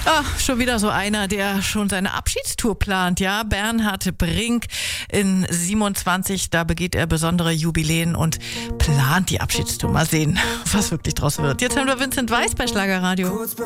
Ach, schon wieder so einer, der schon seine Abschiedstour plant, ja. Bernhard Brink in 27, da begeht er besondere Jubiläen und plant die Abschiedstour. Mal sehen, was wirklich draus wird. Jetzt haben wir Vincent Weiss bei Schlagerradio.